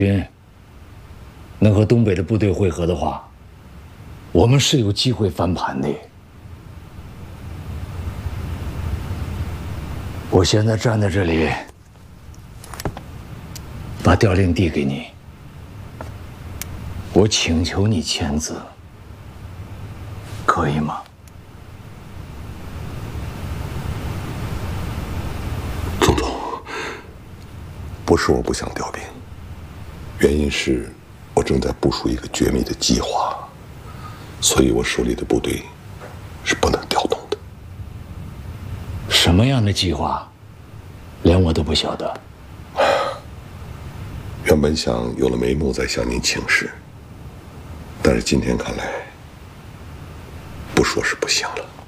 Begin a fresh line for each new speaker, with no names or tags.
军能和东北的部队会合的话，我们是有机会翻盘的。我现在站在这里，把调令递给你，我请求你签字，可以吗？
总统，不是我不想调兵，原因是我正在部署一个绝密的计划，所以我手里的部队是不能调动的。
什么样的计划，连我都不晓得。
原本想有了眉目再向您请示，但是今天看来，不说是不行了。